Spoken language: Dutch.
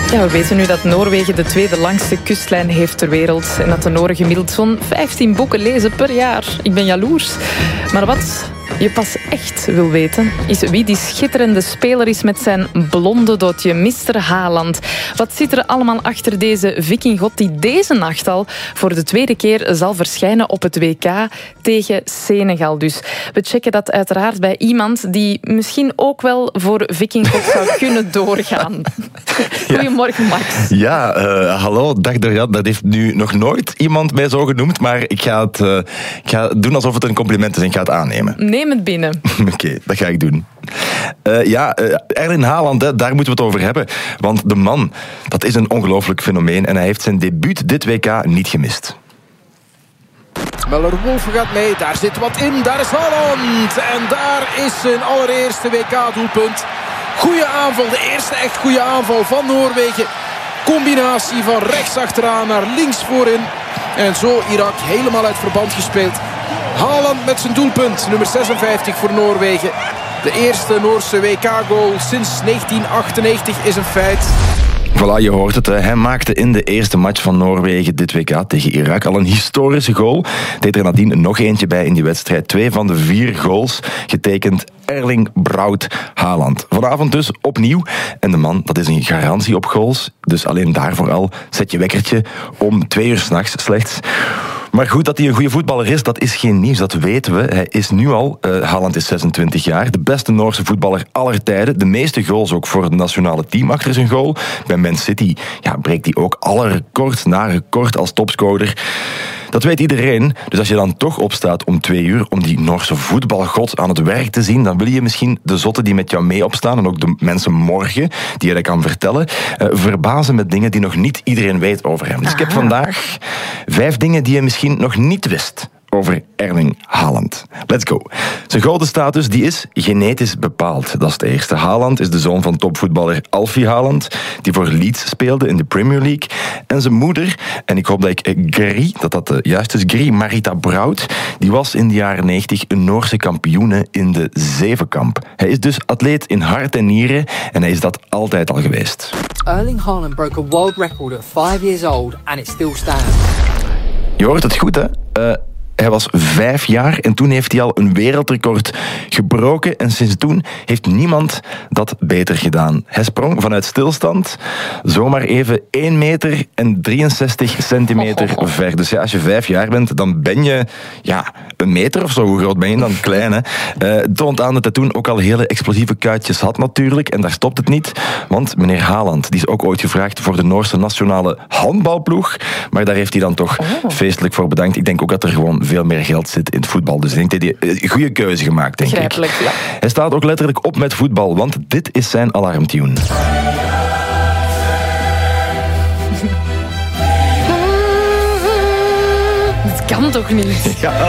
Ja, we weten nu dat Noorwegen de tweede langste kustlijn heeft ter wereld. En dat de Noren gemiddeld zo'n 15 boeken lezen per jaar. Ik ben jaloers. Maar wat je pas echt wil weten, is wie die schitterende speler is met zijn blonde dootje, Mr. Haaland. Wat zit er allemaal achter deze vikinggod die deze nacht al voor de tweede keer zal verschijnen op het WK tegen Senegal dus. We checken dat uiteraard bij iemand die misschien ook wel voor vikinggod zou kunnen doorgaan. Goedemorgen, Max. Ja, hallo, dag Dorian. Dat heeft nu nog nooit iemand mij zo genoemd, maar ik ga doen alsof het een compliment is en ik ga het aannemen. Neem het binnen. Oké, dat ga ik doen. Erling Haaland, daar moeten we het over hebben. Want de man, dat is een ongelooflijk fenomeen en hij heeft zijn debuut dit WK niet gemist. Muller-Wolfe gaat mee, daar zit wat in, daar is Haaland. En daar is zijn allereerste WK-doelpunt. Goeie aanval, de eerste echt goede aanval van Noorwegen. Combinatie van rechts achteraan naar links voorin. En zo Irak helemaal uit verband gespeeld. Haaland met zijn doelpunt, nummer 56 voor Noorwegen. De eerste Noorse WK-goal sinds 1998 is een feit. Voilà, je hoort het. Hij maakte in de eerste match van Noorwegen dit WK tegen Irak al een historische goal. Deed er nadien nog eentje bij in die wedstrijd. 2 van de 4 goals getekend Erling Braut Haaland. Vanavond dus opnieuw. En de man, dat is een garantie op goals. Dus alleen daarvoor al zet je wekkertje om 2 uur 's nachts slechts. Maar goed, dat hij een goede voetballer is, dat is geen nieuws, dat weten we. Hij is nu al, Haaland is 26 jaar, de beste Noorse voetballer aller tijden. De meeste goals ook voor het nationale team achter zijn goal. Bij Man City breekt hij ook alle records na record als topscorer. Dat weet iedereen. Dus als je dan toch opstaat om 2 uur om die Noorse voetbalgod aan het werk te zien, dan wil je misschien de zotten die met jou mee opstaan en ook de mensen morgen die je dat kan vertellen, verbazen met dingen die nog niet iedereen weet over hem. Dus ik heb vandaag 5 dingen die je misschien nog niet wist over Erling Haaland. Let's go. Zijn godenstatus die is genetisch bepaald. Dat is het eerste. Haaland is de zoon van topvoetballer Alfie Haaland, die voor Leeds speelde in de Premier League. En zijn moeder, en ik hoop dat ik Gry, dat juist is, Gry Marita Braut, die was in de jaren 90 een Noorse kampioene in de zevenkamp. Hij is dus atleet in hart en nieren en hij is dat altijd al geweest. Erling Haaland broke a world record at 5 years old and it still stands. Je hoort het goed, hè? Hij was 5 jaar en toen heeft hij al een wereldrecord gebroken. En sinds toen heeft niemand dat beter gedaan. Hij sprong vanuit stilstand zomaar even 1 meter en 63 centimeter ver. Dus ja, als je 5 jaar bent, dan ben je een meter of zo. Hoe groot ben je dan? Klein, hè? Het toont aan dat hij toen ook al hele explosieve kuitjes had natuurlijk. En daar stopt het niet. Want meneer Haaland, die is ook ooit gevraagd voor de Noorse nationale handbalploeg. Maar daar heeft hij dan toch feestelijk voor bedankt. Ik denk ook dat er gewoon veel meer geld zit in het voetbal. Dus ik denk dat hij een goede keuze gemaakt, denk ik. Ja. Hij staat ook letterlijk op met voetbal, want dit is zijn alarmtune. Dat kan toch niet? Ja.